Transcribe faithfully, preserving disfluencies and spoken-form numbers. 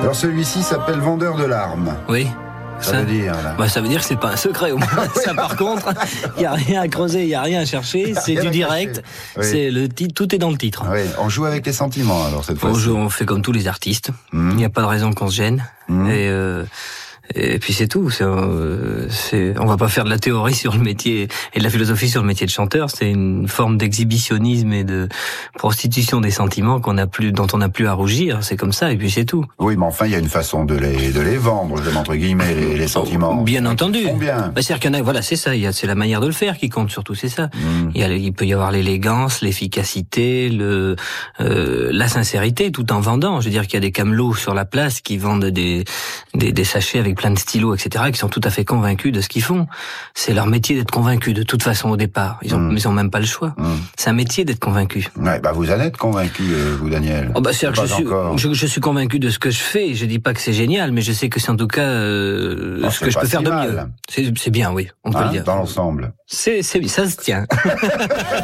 Alors celui-ci s'appelle Vendeur de larmes. Oui. Ça, Ça veut dire, là. Bah, ça veut dire que c'est pas un secret, au moins. Ça, par contre, il y a rien à creuser, il y a rien à chercher, c'est rien du à direct. Oui. C'est le titre, tout est dans le titre. Oui, on joue avec les sentiments, alors, cette fois-ci. On, joue, on fait comme tous les artistes. Il Mmh. n'y a pas de raison qu'on se gêne. Mmh. Et, euh, et puis c'est tout. C'est, euh, c'est, on va pas faire de la théorie sur le métier et de la philosophie sur le métier de chanteur. C'est une forme d'exhibitionnisme et de prostitution des sentiments qu'on a plus, dont on n'a plus à rougir. C'est comme ça. Et puis c'est tout. Oui, mais enfin, il y a une façon de les, de les vendre, je entre guillemets, les, les sentiments. Bien entendu. Ils font bien. Bah, c'est-à-dire qu'il y en a, voilà, c'est ça. Il y a, c'est la manière de le faire qui compte surtout. C'est ça. Mmh. Il y a, il peut y avoir l'élégance, l'efficacité, le, euh, la sincérité, tout en vendant. Je veux dire qu'il y a des camelots sur la place qui vendent des, des, des sachets avec plein de stylos, et cetera, qui sont tout à fait convaincus de ce qu'ils font. C'est leur métier d'être convaincus de toute façon au départ. Ils ont, Mmh. ils ont même pas le choix. Mmh. C'est un métier d'être convaincu. Ouais, bah, vous en êtes convaincu, euh, vous, Daniel. Oh bah c'est que je Pas suis, encore. je, je suis convaincu de ce que je fais. Je dis pas que c'est génial, mais je sais que c'est en tout cas euh, Ah, ce c'est que je pas peux faire si de mal. mieux. C'est, c'est bien, oui, on peut Hein, le dire. dans l'ensemble. C'est, c'est, ça se tient.